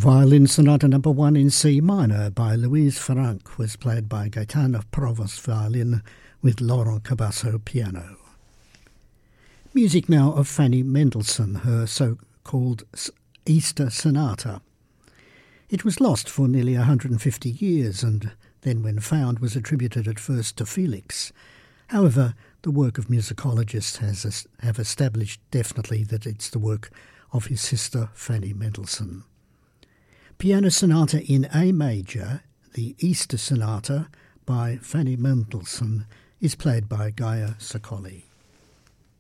Violin Sonata No. 1 in C minor by Louise Franck was played by Gaetano Provost violin with Laurent Cabasso piano. Music now of Fanny Mendelssohn, her so-called Easter Sonata. It was lost for nearly 150 years and then when found was attributed at first to Felix. However, the work of musicologists have established definitely that it's the work of his sister Fanny Mendelssohn. Piano Sonata in A major, the Easter Sonata by Fanny Mendelssohn, is played by Gaia Saccoli.